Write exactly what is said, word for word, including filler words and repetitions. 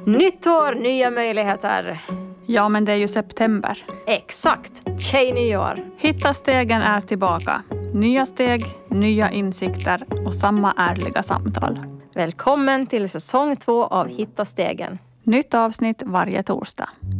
Nytt år, nya möjligheter. Ja, men det är ju september. Exakt, tjejnyår. Hitta stegen är tillbaka. Nya steg, nya insikter och samma ärliga samtal. Välkommen till säsong två av Hitta stegen. Nytt avsnitt varje torsdag.